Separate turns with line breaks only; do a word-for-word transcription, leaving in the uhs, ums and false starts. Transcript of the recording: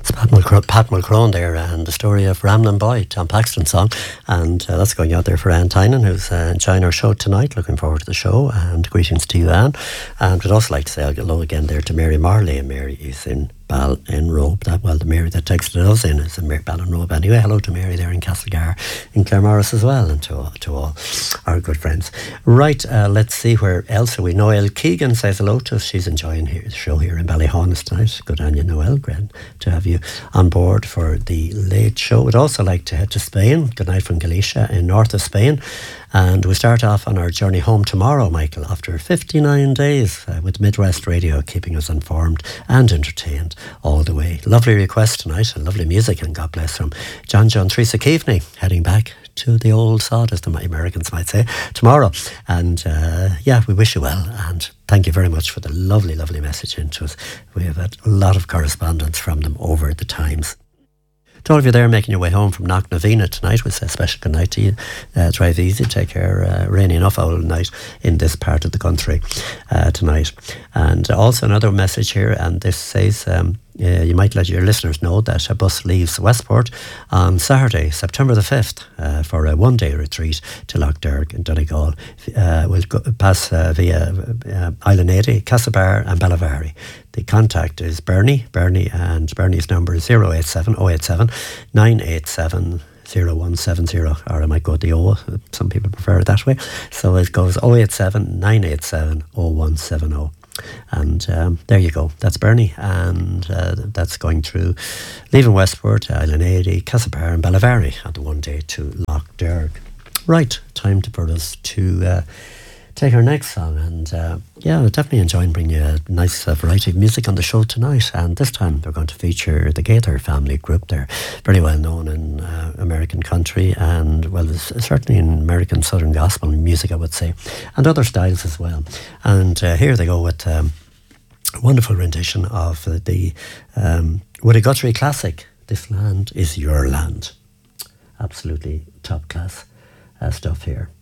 It's Pat Mulcrone, Pat Mulcrone there, and the story of Ramblin' Boy, John Paxton song. And uh, that's going out there for Anne Tynan, who's uh, enjoying our show tonight. Looking forward to the show, and greetings to you, Anne. And we'd also like to say hello again there to Mary Marley, and Mary is in Ballinrobe. That, well, the Mary that texted us in is in Ballinrobe anyway. Hello to Mary there in Castlegar in Claremorris as well, and to, to all our good friends. Right, uh, let's see where else are we. Noel Keegan says hello to us. She's enjoying here, the show here in Ballyhonus tonight. Good on you, Noel. Great to have you on board for the late show. We'd also like to head to Spain. Good night from Galicia in north of Spain. And we start off on our journey home tomorrow, Michael, after fifty-nine days uh, with Midwest Radio, keeping us informed and entertained all the way. Lovely request tonight, and lovely music, and God bless from John John Teresa Keaveney, heading back to the old sod, as the Americans might say, tomorrow. And uh, yeah, we wish you well, and thank you very much for the lovely, lovely message into us. We have had a lot of correspondence from them over the times. To all of you there making your way home from Knocknavina tonight, we say a special good night to you. Uh, drive easy, take care. Uh, rainy enough all night in this part of the country uh, tonight. And also another message here, and this says um, uh, you might let your listeners know that a bus leaves Westport on Saturday, September the fifth, uh, for a one-day retreat to Lochderg in Donegal. Uh, we'll go, pass uh, via uh, Island Castlebar and Bellavari. The contact is Bernie, Bernie, and Bernie's number is zero eight seven oh eight seven nine eight seven zero one seven zero, or I might go the O, some people prefer it that way. So it goes oh eight seven nine eight seven oh one seven oh. And um, there you go, that's Bernie, and uh, that's going through, leaving Westport, Island Castlebar and Bellavari on the one day to Lochderg. Right, time to, for us to uh, take our next song, and uh, yeah, I'm definitely enjoying bringing you a nice uh, variety of music on the show tonight. And this time they're going to feature the Gaither family group. They're very well known in uh, American country, and well, certainly in American Southern gospel music, I would say, and other styles as well. And uh, here they go with um, a wonderful rendition of uh, the um, Woody Guthrie classic, "This Land Is Your Land." Absolutely top class uh, stuff here.